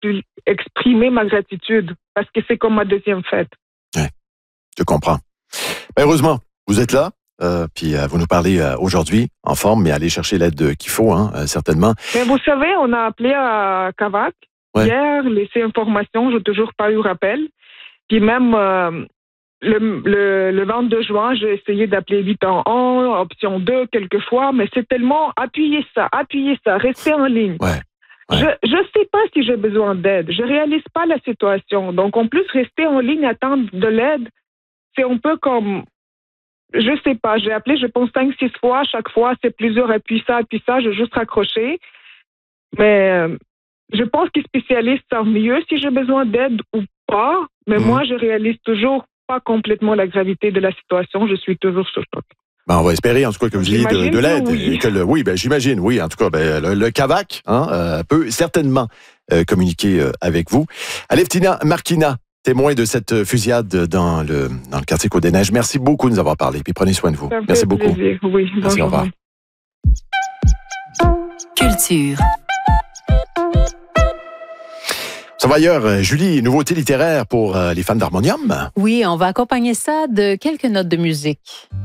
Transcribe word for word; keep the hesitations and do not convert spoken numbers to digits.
expli- exprimer ma gratitude parce que c'est comme ma deuxième fête. Ouais, je comprends. Ben, heureusement, vous êtes là. Euh, puis euh, vous nous parlez euh, aujourd'hui en forme, mais allez chercher l'aide qu'il faut, hein, euh, certainement. Mais vous savez, on a appelé à Cavac ouais. hier, laissé information, j'ai toujours pas eu rappel. Puis même euh, le, le, le vingt-deux juin, j'ai essayé d'appeler huit un un, option deux quelquefois, mais c'est tellement appuyez ça, appuyez ça, restez en ligne. Ouais. Ouais. Je je sais pas si j'ai besoin d'aide, je réalise pas la situation. Donc en plus, rester en ligne, attendre de l'aide, c'est un peu comme... Je sais pas, j'ai appelé, je pense, cinq, six fois. À chaque fois, c'est plusieurs appuis ça, appuis ça. J'ai juste raccroché. Mais euh, je pense que les spécialistes savent mieux si j'ai besoin d'aide ou pas. Mais mmh. moi, je réalise toujours pas complètement la gravité de la situation. Je suis toujours sur choc. Ben, on va espérer, en tout cas, comme je dis, de, de l'aide. Oui, que le, oui ben, j'imagine, oui. En tout cas, ben, le, le Cavac hein, euh, peut certainement euh, communiquer euh, avec vous. Aleftina Markina, témoin de cette fusillade dans le, dans le quartier Côte-des-Neiges. Merci beaucoup de nous avoir parlé. Puis prenez soin de vous. Ça Merci beaucoup. Plaisir. Oui, merci, au revoir. Culture. Ça va ailleurs. Julie, nouveauté littéraire pour euh, les fans d'harmonium? Oui, on va accompagner ça de quelques notes de musique.